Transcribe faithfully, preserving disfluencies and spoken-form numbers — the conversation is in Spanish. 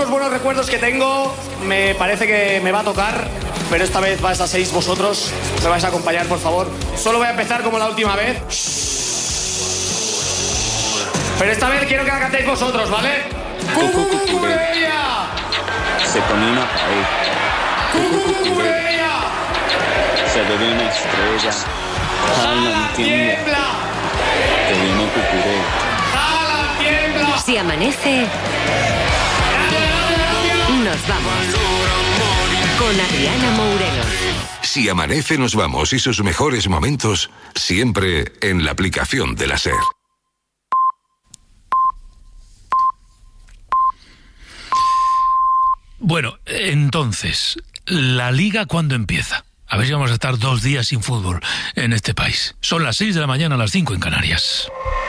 los buenos recuerdos que tengo, me parece que me va a tocar, pero esta vez vais a seis vosotros. Me vais a acompañar, por favor. Solo voy a empezar como la última vez. Pero esta vez quiero que la cantéis vosotros, ¿vale? ¡Cucurella! Se ponía una pared. ¡Cucurella! Se veía una estrella. ¡Jala, tiembla! Que viene Cucuré. ¡Jala, tiembla! Si amanece, nos vamos. Con Adriana Mourelo. Si amanece, nos vamos y sus mejores momentos siempre en la aplicación de la SER. Bueno, entonces, ¿la Liga cuándo empieza? A ver si vamos a estar dos días sin fútbol en este país. Son las seis de la mañana, las cinco en Canarias.